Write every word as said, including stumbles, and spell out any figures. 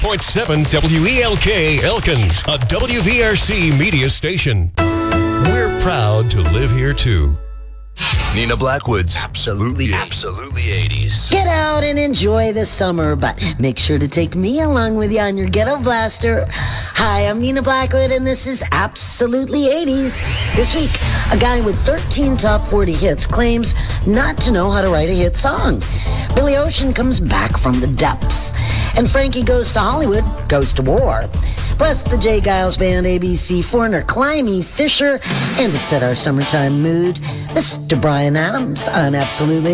point seven W E L K Elkins, a W V R C media station. We're proud to live here too. Nina Blackwood's Absolutely, Absolutely eighties. Get out and enjoy the summer, but make sure to take me along with you on your Ghetto Blaster. Hi, I'm Nina Blackwood, and this is Absolutely eighties. This week, a guy with thirteen top forty hits claims not to know how to write a hit song. Billy Ocean comes back from the depths, and Frankie Goes to Hollywood, goes to war. Plus, the Jay Giles Band, A B C, Foreigner, Climby, Fisher, and to set our summertime mood, Mister Brian Adams on Absolutely